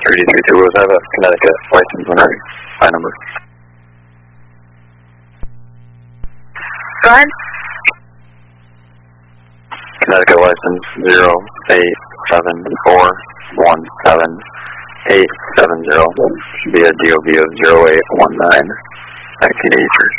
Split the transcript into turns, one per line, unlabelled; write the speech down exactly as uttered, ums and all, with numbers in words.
three three two Rose, I have a Connecticut license whenever you find number.
Go ahead.
Connecticut license zero eight seven four one seven eight seven zero. Should be a D O B of zero eight one nine, nineteen eighty-three.